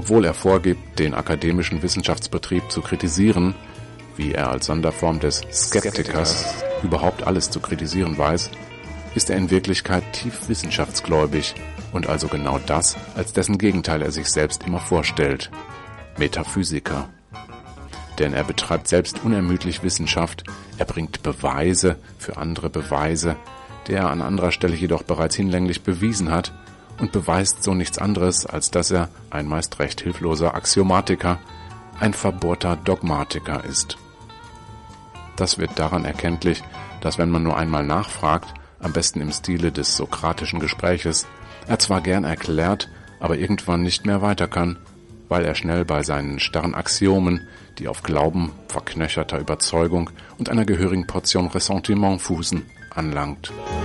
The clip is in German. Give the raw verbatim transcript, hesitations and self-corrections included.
obwohl er vorgibt, den akademischen Wissenschaftsbetrieb zu kritisieren, wie er als Sonderform des Skeptikers überhaupt alles zu kritisieren weiß, ist er in Wirklichkeit tief wissenschaftsgläubig und also genau das, als dessen Gegenteil er sich selbst immer vorstellt: Metaphysiker. Denn er betreibt selbst unermüdlich Wissenschaft, er bringt Beweise für andere Beweise, die er an anderer Stelle jedoch bereits hinlänglich bewiesen hat, und beweist so nichts anderes, als dass er ein meist recht hilfloser Axiomatiker, ein verbohrter Dogmatiker ist. Das wird daran erkenntlich, dass wenn man nur einmal nachfragt, am besten im Stile des sokratischen Gespräches, er zwar gern erklärt, aber irgendwann nicht mehr weiter kann, weil er schnell bei seinen starren Axiomen, die auf Glauben, verknöcherter Überzeugung und einer gehörigen Portion Ressentiment fußen, anlangt.